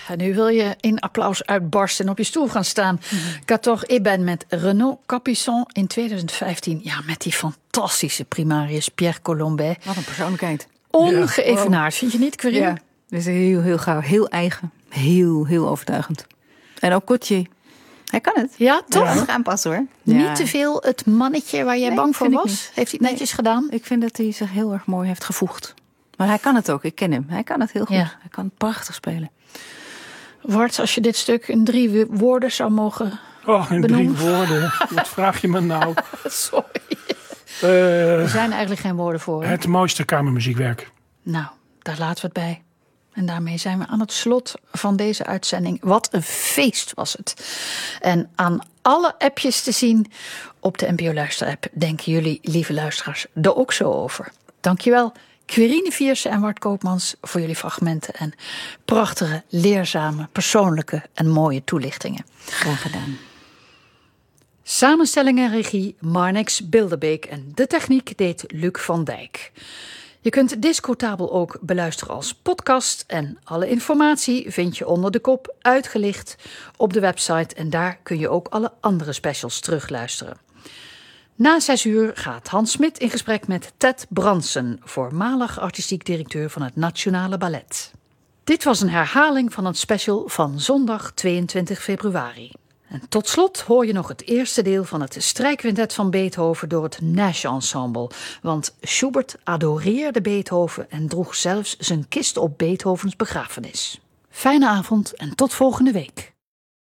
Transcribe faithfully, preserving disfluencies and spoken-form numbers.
En nu wil je in applaus uitbarsten en op je stoel gaan staan. Mm-hmm. quatorze et ben met Renaud Capuçon in twintig vijftien. Ja, met die fantastische primarius Pierre Colombet. Wat een persoonlijkheid. Ongeëvenaard, ja. Vind je niet, Corinne? Ja, dat is heel, heel gauw. Heel eigen. Heel, heel overtuigend. En ook Coutier. Hij kan het. Ja, toch? Ja, aanpassen hoor. Niet Ja. te veel het mannetje waar jij Nee, bang voor vind ik was? niet. Heeft hij het netjes Nee, gedaan? Ik vind dat hij zich heel erg mooi heeft gevoegd. Maar hij kan het ook. Ik ken hem. Hij kan het heel goed. Ja. Hij kan prachtig spelen. Wart, als je dit stuk in drie woorden zou mogen Oh, in benoemen. drie woorden. Wat vraag je me nou? Sorry. Uh, Er zijn eigenlijk geen woorden voor. Hè? het mooiste kamermuziekwerk. Nou, daar laten we het bij. En daarmee zijn we aan het slot van deze uitzending. Wat een feest was het. En aan alle appjes te zien op de N P O Luister-app denken jullie, lieve luisteraars, er ook zo over. Dankjewel, Quirine Viersen en Wart Koopmans, voor jullie fragmenten en prachtige, leerzame, persoonlijke en mooie toelichtingen. Graag gedaan. Samenstelling en regie Marnix Bilderbeek en de techniek deed Luc van Dijk. Je kunt Discotabel ook beluisteren als podcast en alle informatie vind je onder de kop uitgelicht op de website en daar kun je ook alle andere specials terugluisteren. Na zes uur gaat Hans Smit in gesprek met Ted Bransen, voormalig artistiek directeur van het Nationale Ballet. Dit was een herhaling van een special van zondag tweeëntwintig februari. En tot slot hoor je nog het eerste deel van het strijkquintet van Beethoven door het Nash Ensemble. Want Schubert adoreerde Beethoven en droeg zelfs zijn kist op Beethovens begrafenis. Fijne avond en tot volgende week.